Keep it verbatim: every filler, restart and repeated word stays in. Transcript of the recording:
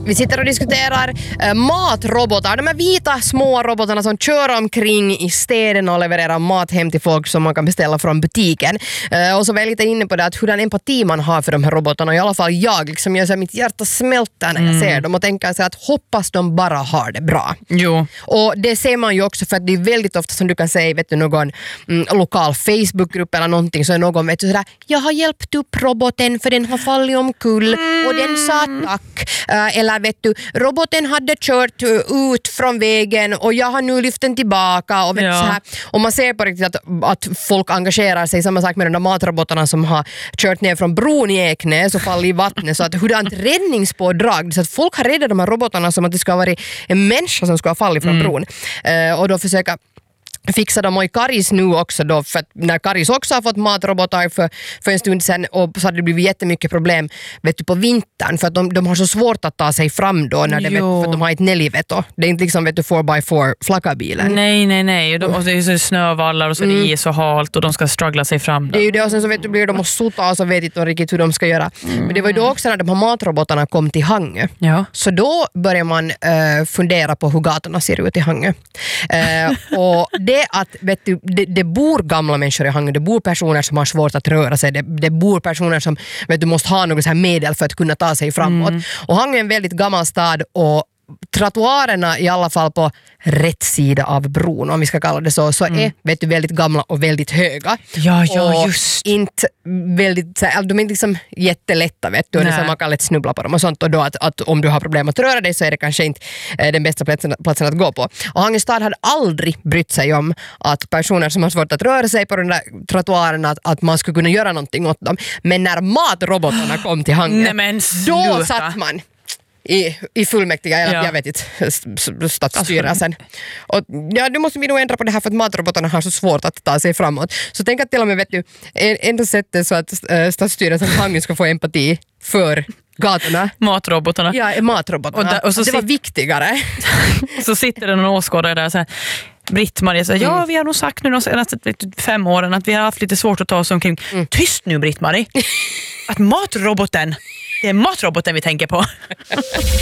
Vi sitter och diskuterar äh, matrobotar. De här vita små robotarna som kör omkring i städerna och levererar mat hem till folk som man kan beställa från butiken. Äh, och så var jag lite inne på det att hur den empati man har för de här robotarna. I alla fall jag, liksom, jag så här, mitt hjärta smälter när jag mm. ser dem och tänker så att hoppas de bara har det bra. Jo. Och det ser man ju också för att det är väldigt ofta som du kan säga, vet du, någon mm, lokal Facebookgrupp eller någonting, så är någon, vet du, sådär, jag har hjälpt upp roboten för den har fallit omkull mm. och den sa tack. Uh, eller vet du, roboten hade kört uh, ut från vägen och jag har nu lyft den tillbaka och, vet ja. så här, och man ser på riktigt att, att folk engagerar sig. Samma sak med de där matrobotarna som har kört ner från bron i Eknäs och fallit i vattnet, så att hurdant räddningspådrag, så att folk har räddat de här robotarna som att det ska ha varit en människa som ska ha fallit från mm. bron uh, och då försöka fixa dem. Och i Karis nu också då, för att när Karis också har fått matrobotar för, för en stund sedan, och så hade det blivit jättemycket problem, vet du, på vintern, för att de, de har så svårt att ta sig fram då när det, vet, för att de har ett neliveto. Det är inte liksom, vet du, four by four flackabilen. Nej, nej, nej. Och, de, och det är så snövallar och så mm. det är så halt och de ska struggla sig fram. Då. Det är ju det, och sen så vet du, blir de och sota och så vet inte riktigt hur de ska göra. Mm. Men det var ju då också när de här matrobotarna kom till Hangö. Ja. Så då börjar man uh, fundera på hur gatorna ser ut i Hangö. Uh, och det att, vet du, det, det bor gamla människor i Hangö, det bor personer som har svårt att röra sig, det, det bor personer som, vet du, måste ha något så här medel för att kunna ta sig framåt. Mm. Och Hangö är en väldigt gammal stad och trottoarerna i alla fall på rätt sida av bron, om vi ska kalla det så, så mm. är, vet du, väldigt gamla och väldigt höga. Ja, ja, och just. Inte väldigt, så här, de är inte liksom jättelätta, vet du, så man kan lätt snubbla på dem och sånt, och då att, att om du har problem att röra dig så är det kanske inte eh, den bästa platsen, platsen att gå på. Och Hangö stad hade aldrig brytt sig om att personer som har svårt att röra sig på den där trottoaren, att, att man skulle kunna göra någonting åt dem. Men när matrobotarna kom till Hangö, Nej, då satt man I, i fullmäktiga, eller ja. jag vet inte, stadsstyrelsen. Och ja, du måste vi nog ändra på det här för att matrobotarna har så svårt att ta sig framåt. Så tänk att till och med, vet du, enda sättet så att äh, stadsstyrelsen Hangö ska få empati för gatorna. Matrobotarna. Ja, matrobotarna. Och, där, och så det sit- var viktigare. Så sitter det någon åskådare där så här, Britt-Marie säger, ja, vi har nog sagt nu de senaste fem åren att vi har haft lite svårt att ta oss omkring. Mm. Tyst nu, Britt-Marie. Att matroboten, det är matroboten vi tänker på.